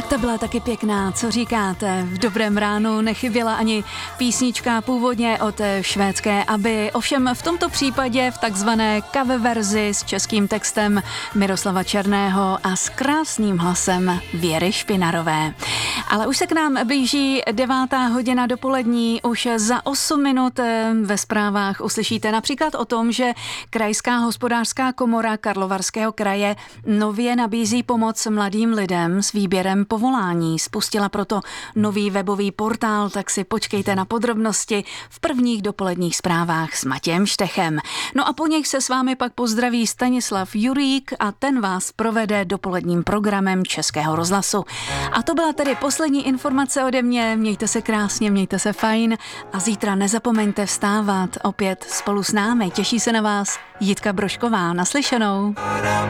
Tak to byla taky pěkná, co říkáte? V dobrém ránu nechyběla ani písnička původně od švédské ABBY, ovšem v tomto případě v takzvané cover verzi s českým textem Miroslava Černého a s krásným hlasem Věry Špinarové. Ale už se k nám blíží 9:00 dopolední, už za 8 minut ve zprávách uslyšíte například o tom, že Krajská hospodářská komora Karlovarského kraje nově nabízí pomoc mladým lidem s výběrem povolání. Spustila proto nový webový portál, tak si počkejte na podrobnosti v prvních dopoledních zprávách s Matějem Štechem. No a po nich se s vámi pak pozdraví Stanislav Jurík a ten vás provede dopoledním programem Českého rozhlasu. A to byla tedy poslední informace ode mě. Mějte se krásně, mějte se fajn a zítra nezapomeňte vstávat opět spolu s námi. Těší se na vás Jitka Brožková. Naslyšenou.